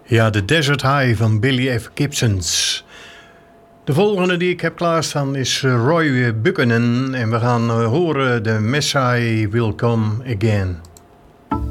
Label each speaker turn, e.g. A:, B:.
A: Ja, de Desert High van Billy F. Gibsons. De volgende die ik heb klaarstaan is Roy Buchanan. En we gaan horen The Messiah Will Come Again.